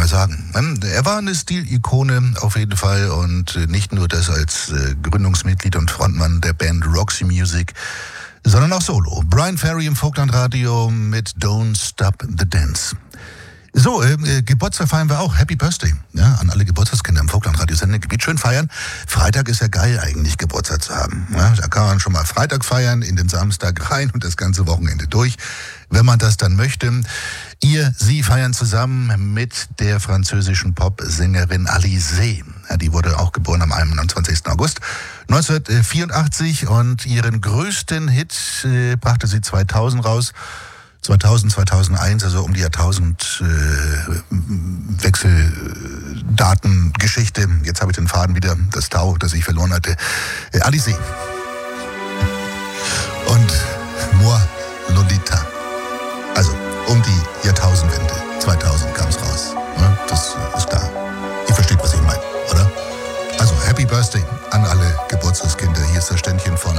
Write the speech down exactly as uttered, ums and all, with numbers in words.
mal sagen. Er war eine Stilikone auf jeden Fall und nicht nur das als Gründungsmitglied und Frontmann der Band Roxy Music, sondern auch solo. Bryan Ferry im Vogtlandradio mit Don't Stop the Dance. So, äh, Geburtstag feiern wir auch. Happy Birthday, ja, an alle Geburtstagskinder im Vogtlandradio Sendegebiet. Schön feiern. Freitag ist ja geil eigentlich, Geburtstag zu haben. Ja, da kann man schon mal Freitag feiern, in den Samstag rein und das ganze Wochenende durch, wenn man das dann möchte. Ihr, Sie feiern zusammen mit der französischen Popsängerin Alizée. Ja, die wurde auch geboren am einundzwanzigsten August neunzehnhundertvierundachtzig und ihren größten Hit äh, brachte sie zweitausend raus. zweitausend, zweitausendeins, also um die Jahrtausend äh, Wechseldatengeschichte. Jetzt habe ich den Faden wieder, das Tau, das ich verloren hatte. Äh, Alizée. Und Moi Lolita. Also um die Jahrtausendwende. zweitausend kam es raus. Ja, das ist da. Ihr versteht, was ich meine, oder? Also Happy Birthday an alle Geburtstagskinder. Hier ist das Ständchen von